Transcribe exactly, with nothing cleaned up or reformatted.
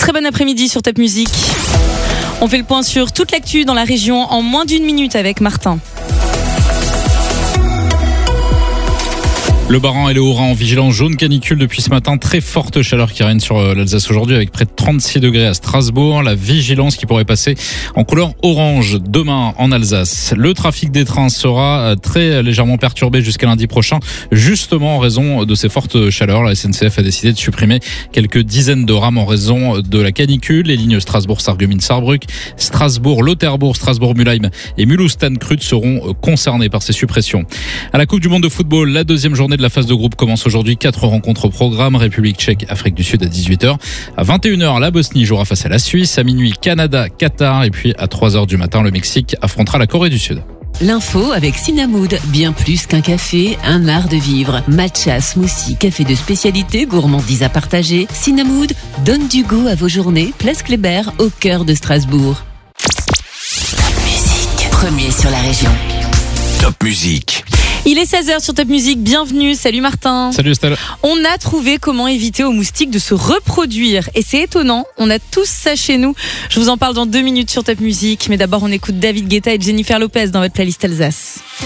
Très bon après-midi sur Top Music. On fait le point sur toute l'actu dans la région en moins d'une minute avec Martin. Le Bas-Rhin et le Haut-Rhin en vigilance jaune canicule depuis ce matin. Très forte chaleur qui règne sur l'Alsace aujourd'hui avec près de trente-six degrés à Strasbourg. La vigilance qui pourrait passer en couleur orange demain en Alsace. Le trafic des trains sera très légèrement perturbé jusqu'à lundi prochain, justement en raison de ces fortes chaleurs. La S N C F a décidé de supprimer quelques dizaines de rames en raison de la canicule. Les lignes Strasbourg-Sarreguemines-Sarrebruck, Strasbourg-Lauterbourg, Strasbourg-Mulheim et Mulhouse-Tannkrut seront concernés par ces suppressions. À la Coupe du Monde de football, la deuxième journée de la phase de groupe commence aujourd'hui. Quatre rencontres au programme. République tchèque, Afrique du Sud à dix-huit heures. À vingt et une heures, la Bosnie jouera face à la Suisse. À minuit, Canada, Qatar. Et puis à trois heures du matin, le Mexique affrontera la Corée du Sud. L'info avec Cinnamoude, bien plus qu'un café, un art de vivre. Matcha, smoothie, café de spécialité, gourmandise à partager. Cinnamoude donne du goût à vos journées. Place Kléber, au cœur de Strasbourg. Top Music, premier sur la région. Top Music. Il est seize heures sur Top Music, bienvenue, salut Martin. Salut Estelle. On a trouvé comment éviter aux moustiques de se reproduire et c'est étonnant, on a tous ça chez nous. Je vous en parle dans deux minutes sur Top Music, mais d'abord on écoute David Guetta et Jennifer Lopez dans votre playlist Alsace.